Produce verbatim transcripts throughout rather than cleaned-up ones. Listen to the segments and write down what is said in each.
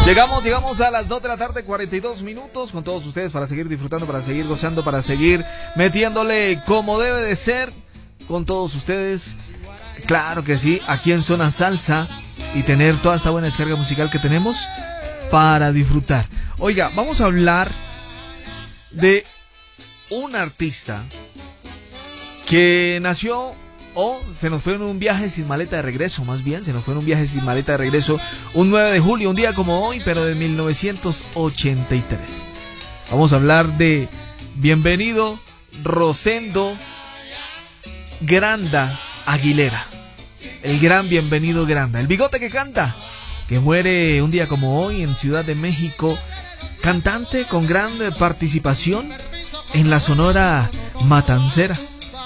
Llegamos, llegamos a las dos de la tarde, cuarenta y dos minutos con todos ustedes para seguir disfrutando, para seguir gozando, para seguir metiéndole como debe de ser con todos ustedes. Claro que sí, aquí en Zona Salsa y tener toda esta buena descarga musical que tenemos para disfrutar. Oiga, vamos a hablar de un artista que nació o se nos fue en un viaje sin maleta de regreso, más bien, se nos fue en un viaje sin maleta de regreso un nueve de julio, un día como hoy, pero de mil novecientos ochenta y tres. Vamos a hablar de Bienvenido Rosendo Granda Aguilera. El gran Bienvenido Granda, el bigote que canta, que muere un día como hoy en Ciudad de México, cantante con gran participación en la Sonora Matancera.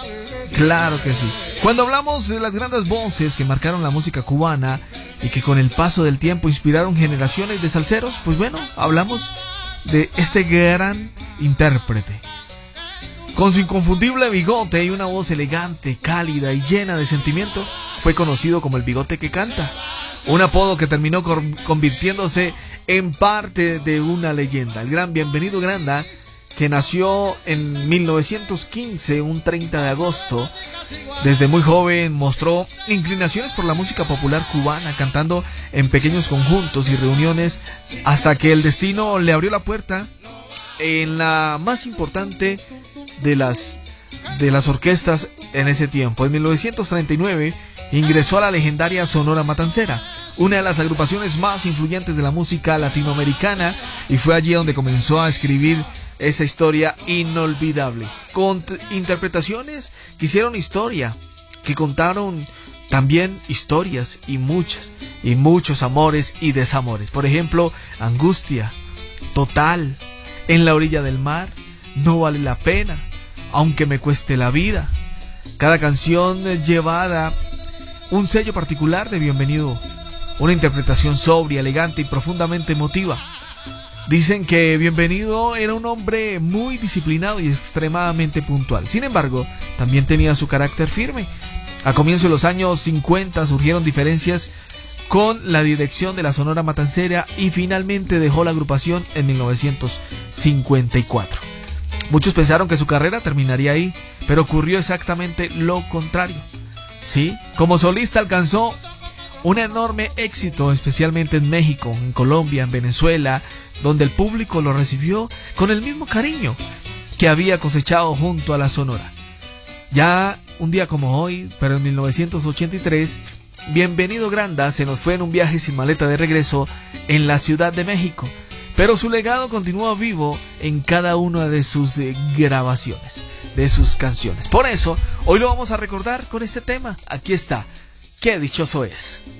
Claro que sí. Cuando hablamos de las grandes voces que marcaron la música cubana y que con el paso del tiempo inspiraron generaciones de salseros, pues bueno, hablamos de este gran intérprete. Con su inconfundible bigote y una voz elegante, cálida y llena de sentimiento, fue conocido como el bigote que canta. Un apodo que terminó convirtiéndose en parte de una leyenda. El gran Bienvenido Granda, que nació en mil novecientos quince, un treinta de agosto. Desde muy joven mostró inclinaciones por la música popular cubana, cantando en pequeños conjuntos y reuniones, hasta que el destino le abrió la puerta en la más importante de las, de las orquestas en ese tiempo. En mil novecientos treinta y nueve ingresó a la legendaria Sonora Matancera, una de las agrupaciones más influyentes de la música latinoamericana, y fue allí donde comenzó a escribir esa historia inolvidable, con interpretaciones que hicieron historia, que contaron también historias y muchas, y muchos amores y desamores. Por ejemplo, Angustia, Total, En la orilla del mar, No vale la pena, Aunque me cueste la vida. Cada canción llevada un sello particular de Bienvenido, una interpretación sobria, elegante y profundamente emotiva. Dicen que Bienvenido era un hombre muy disciplinado y extremadamente puntual. Sin embargo, también tenía su carácter firme. A comienzos de los años cincuenta surgieron diferencias con la dirección de la Sonora Matancera y finalmente dejó la agrupación en mil novecientos cincuenta y cuatro. Muchos pensaron que su carrera terminaría ahí, pero ocurrió exactamente lo contrario. Sí, como solista alcanzó un enorme éxito, especialmente en México, en Colombia, en Venezuela, donde el público lo recibió con el mismo cariño que había cosechado junto a la Sonora. Ya un día como hoy, pero en mil novecientos ochenta y tres, Bienvenido Granda se nos fue en un viaje sin maleta de regreso en la Ciudad de México, pero su legado continúa vivo en cada una de sus eh, grabaciones, de sus canciones. Por eso, hoy lo vamos a recordar con este tema. Aquí está, Qué dichoso es.